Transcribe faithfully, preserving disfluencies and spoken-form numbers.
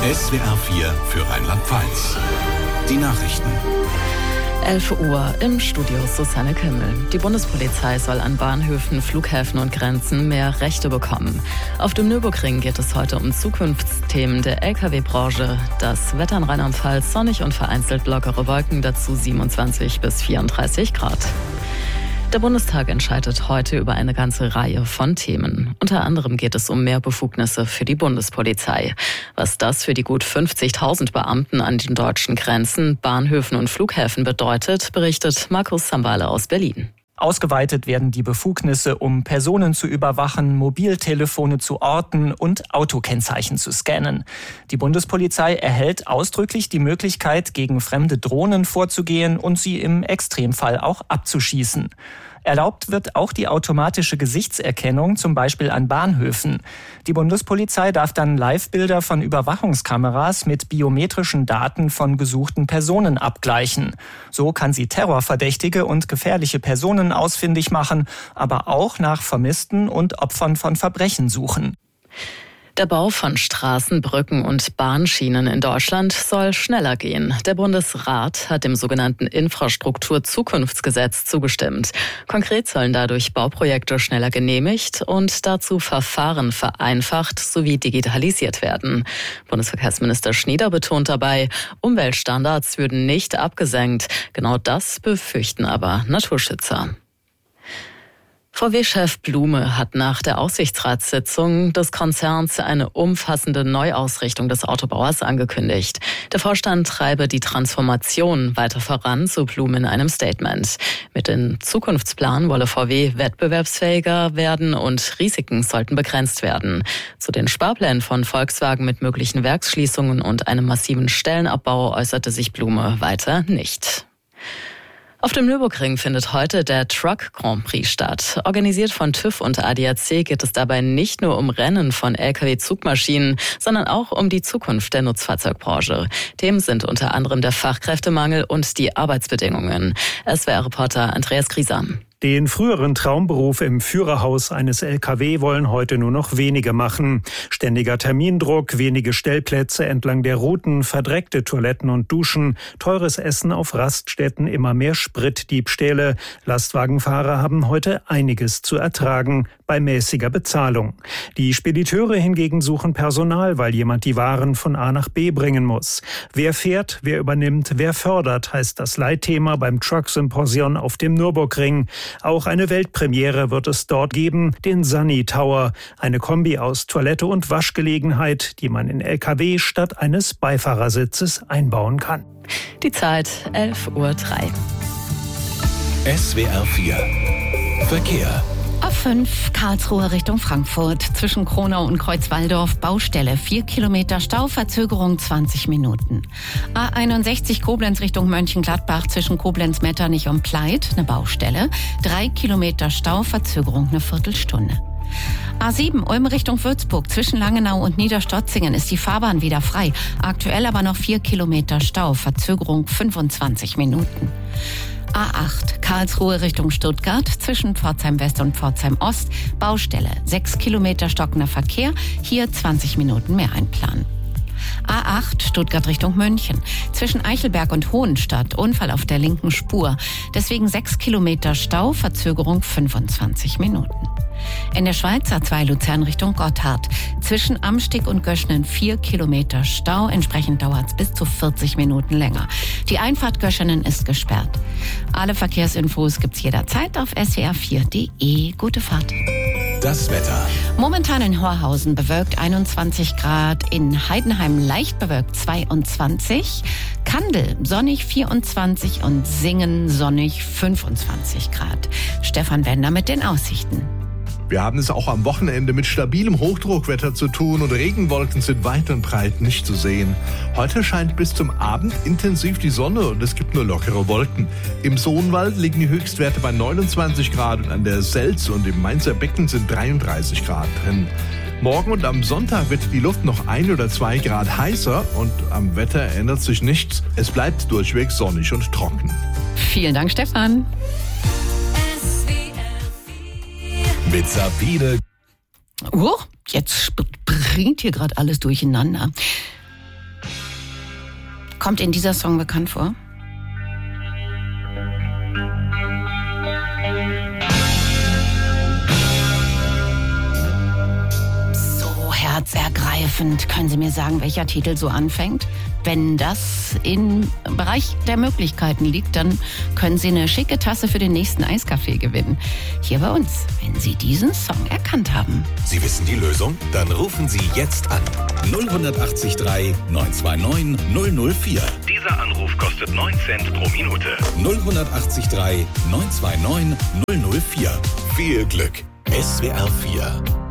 S W R vier für Rheinland-Pfalz. Die Nachrichten. elf Uhr im Studio Susanne Kimmel. Die Bundespolizei soll an Bahnhöfen, Flughäfen und Grenzen mehr Rechte bekommen. Auf dem Nürburgring geht es heute um Zukunftsthemen der L K W-Branche. Das Wetter in Rheinland-Pfalz sonnig und vereinzelt lockere Wolken, dazu siebenundzwanzig bis vierunddreißig Grad. Der Bundestag entscheidet heute über eine ganze Reihe von Themen. Unter anderem geht es um mehr Befugnisse für die Bundespolizei. Was das für die gut fünfzigtausend Beamten an den deutschen Grenzen, Bahnhöfen und Flughäfen bedeutet, berichtet Markus Zambale aus Berlin. Ausgeweitet werden die Befugnisse, um Personen zu überwachen, Mobiltelefone zu orten und Autokennzeichen zu scannen. Die Bundespolizei erhält ausdrücklich die Möglichkeit, gegen fremde Drohnen vorzugehen und sie im Extremfall auch abzuschießen. Erlaubt wird auch die automatische Gesichtserkennung, zum Beispiel an Bahnhöfen. Die Bundespolizei darf dann Live-Bilder von Überwachungskameras mit biometrischen Daten von gesuchten Personen abgleichen. So kann sie Terrorverdächtige und gefährliche Personen ausfindig machen, aber auch nach Vermissten und Opfern von Verbrechen suchen. Der Bau von Straßen, Brücken und Bahnschienen in Deutschland soll schneller gehen. Der Bundesrat hat dem sogenannten Infrastrukturzukunftsgesetz zugestimmt. Konkret sollen dadurch Bauprojekte schneller genehmigt und dazu Verfahren vereinfacht sowie digitalisiert werden. Bundesverkehrsminister Schnieder betont dabei, Umweltstandards würden nicht abgesenkt. Genau das befürchten aber Naturschützer. V W-Chef Blume hat nach der Aufsichtsratssitzung des Konzerns eine umfassende Neuausrichtung des Autobauers angekündigt. Der Vorstand treibe die Transformation weiter voran, so Blume in einem Statement. Mit dem Zukunftsplan wolle V W wettbewerbsfähiger werden und Risiken sollten begrenzt werden. Zu den Sparplänen von Volkswagen mit möglichen Werksschließungen und einem massiven Stellenabbau äußerte sich Blume weiter nicht. Auf dem Nürburgring findet heute der Truck Grand Prix statt. Organisiert von TÜV und A D A C geht es dabei nicht nur um Rennen von L K W-Zugmaschinen, sondern auch um die Zukunft der Nutzfahrzeugbranche. Themen sind unter anderem der Fachkräftemangel und die Arbeitsbedingungen. S W R-Reporter Andreas Griesam. Den früheren Traumberuf im Führerhaus eines L K W wollen heute nur noch wenige machen. Ständiger Termindruck, wenige Stellplätze entlang der Routen, verdreckte Toiletten und Duschen, teures Essen auf Raststätten, immer mehr Spritdiebstähle. Lastwagenfahrer haben heute einiges zu ertragen bei mäßiger Bezahlung. Die Spediteure hingegen suchen Personal, weil jemand die Waren von A nach B bringen muss. Wer fährt, wer übernimmt, wer fördert, heißt das Leitthema beim Truck-Symposion auf dem Nürburgring. Auch eine Weltpremiere wird es dort geben, den Sunny Tower, eine Kombi aus Toilette und Waschgelegenheit, die man in L K W statt eines Beifahrersitzes einbauen kann. Die Zeit elf Uhr drei. S W R vier Verkehr. A fünf Karlsruhe Richtung Frankfurt. Zwischen Kronau und Kreuzwaldorf Baustelle. Vier Kilometer Stau, Verzögerung zwanzig Minuten. A einundsechzig Koblenz Richtung Mönchengladbach. Zwischen Koblenz-Metternich und Pleit eine Baustelle. Drei Kilometer Stau, Verzögerung eine Viertelstunde. A sieben Ulm Richtung Würzburg. Zwischen Langenau und Niederstotzingen ist die Fahrbahn wieder frei. Aktuell aber noch vier Kilometer Stau, Verzögerung fünfundzwanzig Minuten. A acht Karlsruhe Richtung Stuttgart, zwischen Pforzheim West und Pforzheim Ost, Baustelle, sechs Kilometer stockender Verkehr, hier zwanzig Minuten mehr einplanen. A acht Stuttgart Richtung München, zwischen Eichelberg und Hohenstadt, Unfall auf der linken Spur, deswegen sechs Kilometer Stau, Verzögerung fünfundzwanzig Minuten. In der Schweiz A zwei Luzern Richtung Gotthard. Zwischen Amstig und Göschenen vier Kilometer Stau. Entsprechend dauert es bis zu vierzig Minuten länger. Die Einfahrt Göschenen ist gesperrt. Alle Verkehrsinfos gibt's jederzeit auf S W R vier Punkt de. Gute Fahrt. Das Wetter. Momentan in Horhausen bewölkt einundzwanzig Grad, in Heidenheim leicht bewölkt zweiundzwanzig, Kandel sonnig vierundzwanzig und Singen sonnig fünfundzwanzig Grad. Stefan Bender mit den Aussichten. Wir haben es auch am Wochenende mit stabilem Hochdruckwetter zu tun und Regenwolken sind weit und breit nicht zu sehen. Heute scheint bis zum Abend intensiv die Sonne und es gibt nur lockere Wolken. Im Sohnwald liegen die Höchstwerte bei neunundzwanzig Grad und an der Selz und im Mainzer Becken sind dreiunddreißig Grad drin. Morgen und am Sonntag wird die Luft noch ein oder zwei Grad heißer und am Wetter ändert sich nichts. Es bleibt durchweg sonnig und trocken. Vielen Dank, Stefan. Mit Sabine. Oh, jetzt springt hier gerade alles durcheinander. Kommt Ihnen dieser Song bekannt vor? Herzergreifend. Können Sie mir sagen, welcher Titel so anfängt? Wenn das im Bereich der Möglichkeiten liegt, dann können Sie eine schicke Tasse für den nächsten Eiskaffee gewinnen. Hier bei uns, wenn Sie diesen Song erkannt haben. Sie wissen die Lösung? Dann rufen Sie jetzt an. null acht drei neun zwei neun null null vier. Dieser Anruf kostet neun Cent pro Minute. null acht drei neun zwei neun null null vier. Viel Glück. S W R vier